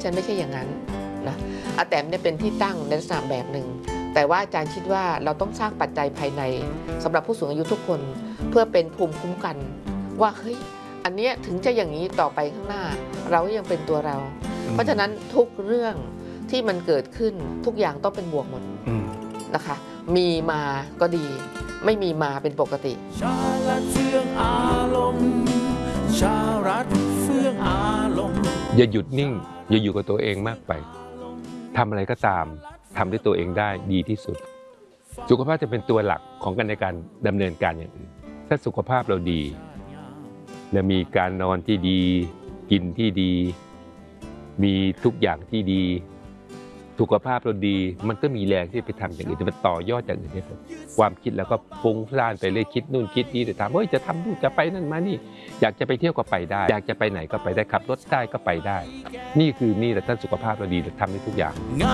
ฉันไม่ใช่อย่างนั้นนะอาแตมเนี่ยเป็นที่ตั้งในลักษณะแบบหนึ่งแต่ว่าอาจารย์คิดว่าเราต้องสร้างปัจจัยภายในสำหรับผู้สูงอายุทุกคนเพื่อเป็นภูมิคุ้มกันว่าเฮ้ยอันเนี้ยถึงจะอย่างนี้ต่อไปข้างหน้าเรายังเป็นตัวเรา เพราะฉะนั้นทุกเรื่องที่มันเกิดขึ้นทุกอย่างต้องเป็นบวกหมดนะคะมีมาก็ดีไม่มีมาเป็นปกติชาลัดเฟื่องอารมณ์ชาลัดเฟื่องอารมณ์อย่าหยุดนิ่งอย่าอยู่กับตัวเองมากไปทำอะไรก็ตามทำด้วยตัวเองได้ดีที่สุดสุขภาพจะเป็นตัวหลักของการในการดำเนินการอย่างอื่นถ้าสุขภาพเราดีและมีการนอนที่ดีกินที่ดีมีทุกอย่างที่ดีสุขภาพเราดีมันก็มีแรงที่ไปทำอย่างอื่นจะไปต่อยอดอย่างอื่นได้หมดความคิดแล้วก็ฟุ้งซ่านไปเลยคิดนู่นคิดนี่แต่ถามเฮ้ยจะทำนู่นจะไปนั่นมานี่อยากจะไปเที่ยวก็ไปได้อยากจะไปไหนก็ไปได้ขับรถได้ก็ไปได้นี่แหละท่านสุขภาพเราดีเราทำได้ทุกอย่าง